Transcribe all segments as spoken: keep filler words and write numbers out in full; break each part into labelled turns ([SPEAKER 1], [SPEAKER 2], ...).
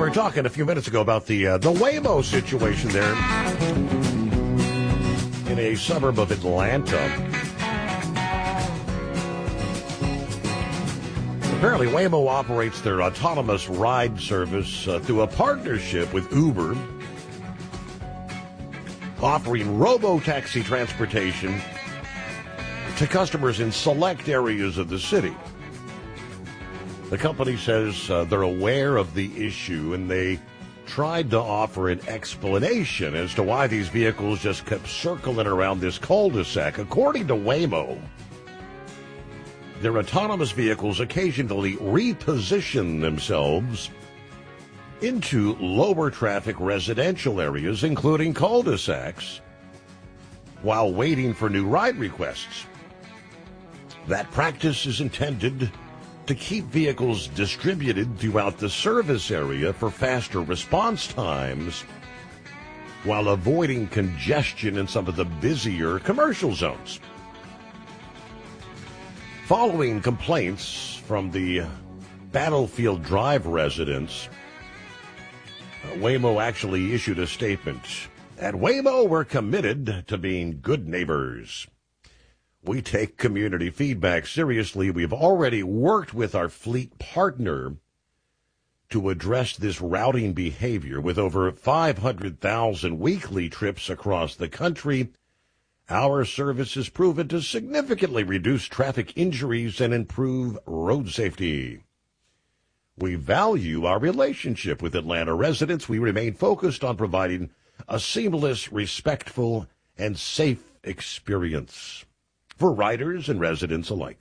[SPEAKER 1] were talking a few minutes ago about the uh, the Waymo situation there in a suburb of Atlanta. Apparently, Waymo operates their autonomous ride service uh, through a partnership with Uber, offering robo-taxi transportation to customers in select areas of the city. The company says uh, they're aware of the issue, and they tried to offer an explanation as to why these vehicles just kept circling around this cul-de-sac. According to Waymo, their autonomous vehicles occasionally reposition themselves into lower traffic residential areas, including cul-de-sacs, while waiting for new ride requests. That practice is intended to keep vehicles distributed throughout the service area for faster response times while avoiding congestion in some of the busier commercial zones. Following complaints from the Battlefield Drive residents, Waymo actually issued a statement. At Waymo, we're committed to being good neighbors. We take community feedback seriously. We've already worked with our fleet partner to address this routing behavior. With over five hundred thousand weekly trips across the country, our service has proven to significantly reduce traffic injuries and improve road safety. We value our relationship with Atlanta residents. We remain focused on providing a seamless, respectful, and safe experience for riders and residents alike.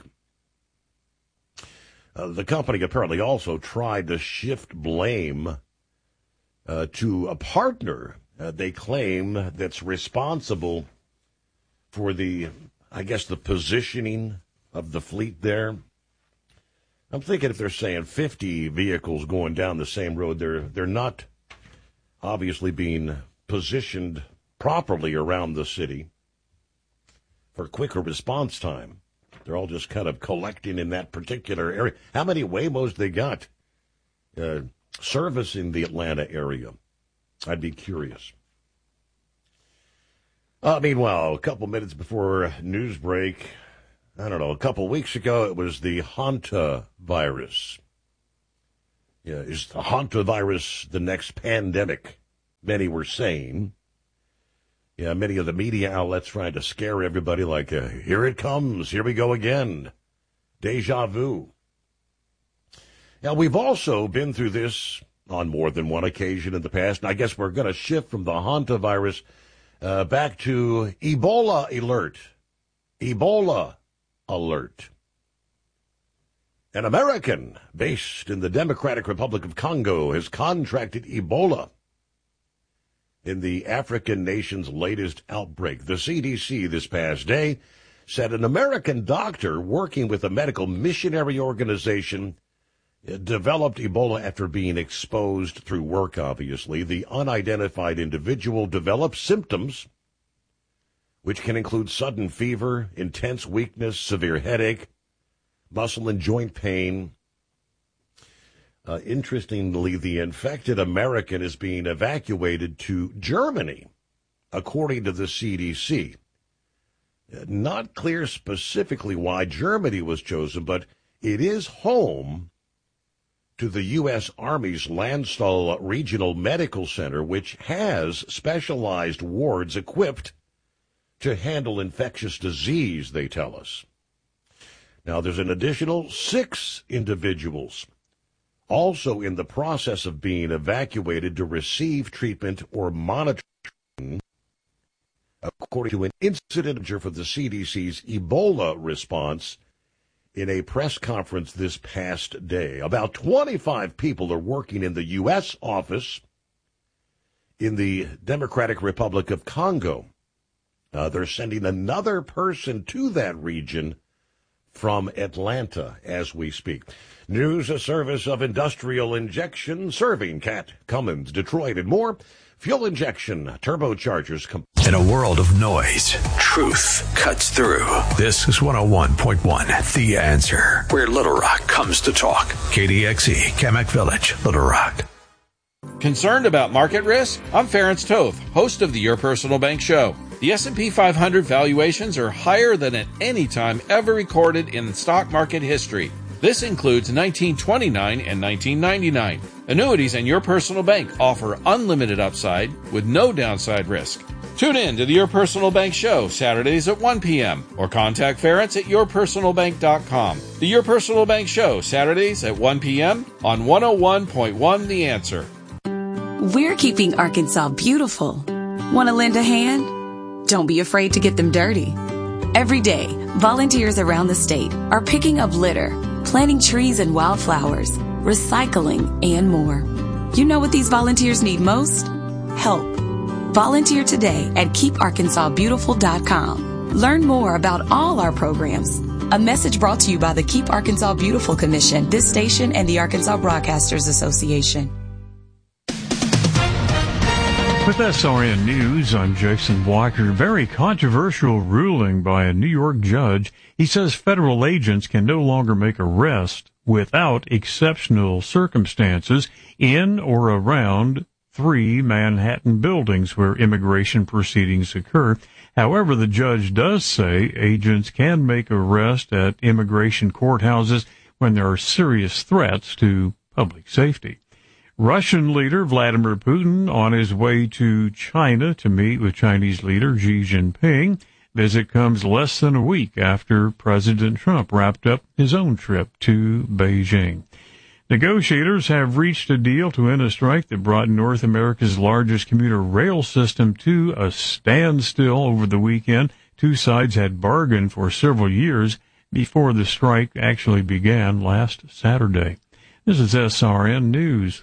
[SPEAKER 1] Uh, the company apparently also tried to shift blame uh, to a partner uh, they claim that's responsible for the, I guess, the positioning of the fleet there. I'm thinking if they're saying fifty vehicles going down the same road, they're they're not obviously being positioned properly around the city for quicker response time. They're all just kind of collecting in that particular area. How many Waymos they got uh, servicing the Atlanta area? I'd be curious. Uh, meanwhile, a couple minutes before news break, I don't know, a couple weeks ago, it was the hantavirus. Yeah, is the hantavirus the next pandemic? Many were saying. Yeah, many of the media outlets trying to scare everybody like, uh, here it comes, here we go again. Deja vu. Now, we've also been through this on more than one occasion in the past, and I guess we're going to shift from the hantavirus uh, back to Ebola alert. Ebola alert. An American based in the Democratic Republic of Congo has contracted Ebola in the African nation's latest outbreak. The C D C this past day said an American doctor working with a medical missionary organization developed Ebola after being exposed through work, obviously. The unidentified individual developed symptoms, which can include sudden fever, intense weakness, severe headache, muscle and joint pain. Uh, interestingly, the infected American is being evacuated to Germany, according to the C D C. Not clear specifically why Germany was chosen, but it is home to the U S. Army's Landstuhl Regional Medical Center, which has specialized wards equipped to handle infectious disease, they tell us. Now, there's an additional six individuals also in the process of being evacuated to receive treatment or monitoring, according to an incident manager for the C D C's Ebola response in a press conference this past day. About twenty-five people are working in the U S office in the Democratic Republic of Congo. Uh, they're sending another person to that region from Atlanta as we speak. News, a service of Industrial Injection, serving Cat, Cummins, Detroit, and more. Fuel injection, turbochargers. Com-
[SPEAKER 2] In a world of noise, truth cuts through. This is one oh one point one, The Answer, where Little Rock comes to talk. K D X E, Kamak Village, Little Rock.
[SPEAKER 3] Concerned about market risk? I'm Ferenc Toth, host of the Your Personal Bank Show. The S and P five hundred valuations are higher than at any time ever recorded in stock market history. This includes nineteen twenty-nine and nineteen ninety-nine. Annuities and Your Personal Bank offer unlimited upside with no downside risk. Tune in to the Your Personal Bank Show Saturdays at one p.m. or contact Ferenc at your personal bank dot com. The Your Personal Bank Show Saturdays at one p.m. on one oh one point one The Answer.
[SPEAKER 4] We're keeping Arkansas beautiful. Want to lend a hand? Don't be afraid to get them dirty. Every day, volunteers around the state are picking up litter, planting trees and wildflowers, recycling, and more. You know what these volunteers need most? Help. Volunteer today at keep arkansas beautiful dot com. Learn more about all our programs. A message brought to you by the Keep Arkansas Beautiful Commission, this station, and the Arkansas Broadcasters Association.
[SPEAKER 5] With S R N News, I'm Jason Blocker. Very controversial ruling by a New York judge. He says federal agents can no longer make arrests without exceptional circumstances in or around three Manhattan buildings where immigration proceedings occur. However, the judge does say agents can make arrests at immigration courthouses when there are serious threats to public safety. Russian leader Vladimir Putin on his way to China to meet with Chinese leader Xi Jinping. Visit comes less than a week after President Trump wrapped up his own trip to Beijing. Negotiators have reached a deal to end a strike that brought North America's largest commuter rail system to a standstill over the weekend. Two sides had bargained for several years before the strike actually began last Saturday. This is S R N News.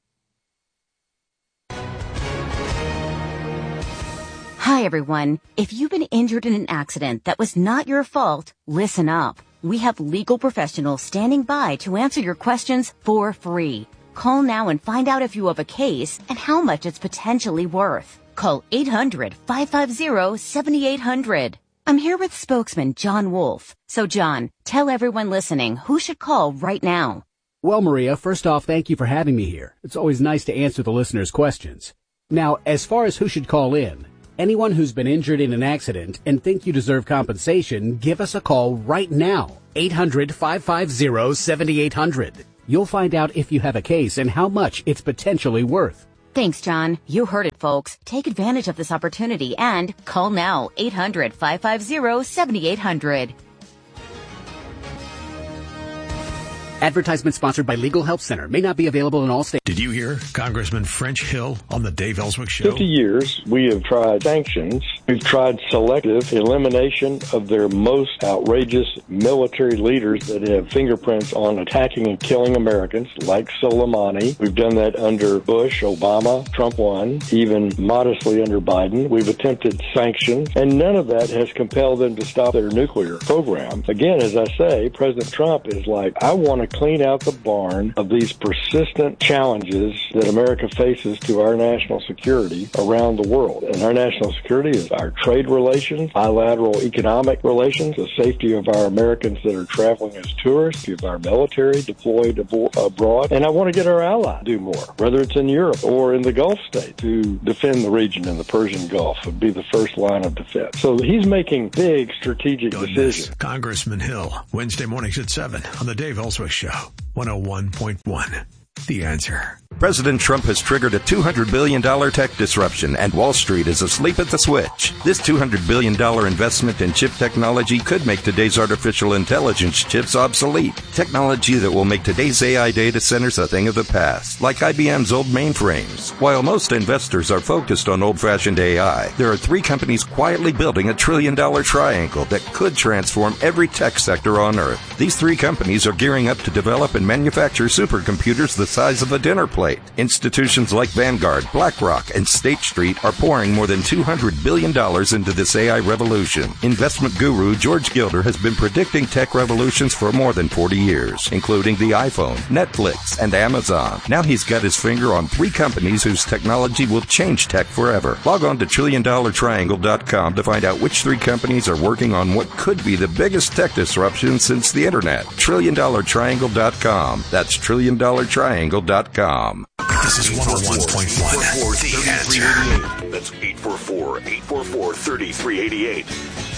[SPEAKER 6] Hi, everyone. If you've been injured in an accident that was not your fault, listen up. We have legal professionals standing by to answer your questions for free. Call now and find out if you have a case and how much it's potentially worth. Call eight hundred, five five zero, seven eight hundred. I'm here with spokesman John Wolf. So, John, tell everyone listening who should call right now.
[SPEAKER 7] Well, Maria, first off, thank you for having me here. It's always nice to answer the listeners' questions. Now, as far as who should call in, anyone who's been injured in an accident and think you deserve compensation, give us a call right now. eight hundred, five five zero, seven eight hundred. You'll find out if you have a case and how much it's potentially worth.
[SPEAKER 6] Thanks, John. You heard it, folks. Take advantage of this opportunity and call now. eight hundred, five five zero, seven eight hundred.
[SPEAKER 7] Advertisement sponsored by Legal Help Center. May not be available in all states.
[SPEAKER 2] Did you hear Congressman French Hill on the Dave Ellswick Show?
[SPEAKER 8] fifty years, we have tried sanctions. We've tried selective elimination of their most outrageous military leaders that have fingerprints on attacking and killing Americans, like Soleimani. We've done that under Bush, Obama, Trump one, even modestly under Biden. We've attempted sanctions, and none of that has compelled them to stop their nuclear program. Again, as I say, President Trump is like, I want to clean out the barn of these persistent challenges that America faces to our national security around the world. And our national security is our trade relations, bilateral economic relations, the safety of our Americans that are traveling as tourists, of our military deployed abroad. And I want to get our allies to do more, whether it's in Europe or in the Gulf states, to defend the region in the Persian Gulf would be the first line of defense. So he's making big strategic
[SPEAKER 2] Don't
[SPEAKER 8] decisions.
[SPEAKER 2] miss Congressman Hill, Wednesday mornings at seven on the Dave Ellswick Show, one oh one point one. The Answer.
[SPEAKER 9] President Trump has triggered a two hundred billion dollars tech disruption, and Wall Street is asleep at the switch. This two hundred billion dollars investment in chip technology could make today's artificial intelligence chips obsolete. Technology that will make today's A I data centers a thing of the past, like I B M's old mainframes. While most investors are focused on old-fashioned A I, there are three companies quietly building a trillion-dollar triangle that could transform every tech sector on Earth. These three companies are gearing up to develop and manufacture supercomputers the size of a dinner plate. Institutions like Vanguard, BlackRock, and State Street are pouring more than two hundred billion dollars into this A I revolution. Investment guru George Gilder has been predicting tech revolutions for more than forty years, including the iPhone, Netflix, and Amazon. Now he's got his finger on three companies whose technology will change tech forever. Log on to trillion dollar triangle dot com to find out which three companies are working on what could be the biggest tech disruption since the internet. trillion dollar triangle dot com. That's trillion dollar triangle dot com.
[SPEAKER 2] The This is one oh one point one. The Answer.
[SPEAKER 10] That's eight four four, eight four four, three three eight eight.